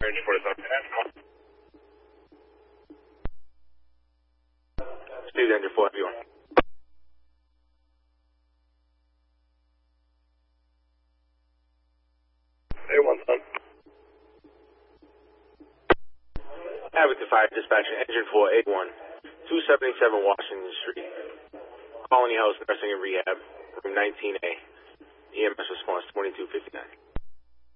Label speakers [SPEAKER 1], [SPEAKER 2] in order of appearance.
[SPEAKER 1] Range 47.
[SPEAKER 2] Speed engine 4, everyone.
[SPEAKER 1] A1, son.
[SPEAKER 2] Abington Fire Dispatcher, Engine 4, A1, 277 Washington Street, Colony House Nursing and Rehab, room 19A, EMS response 2259.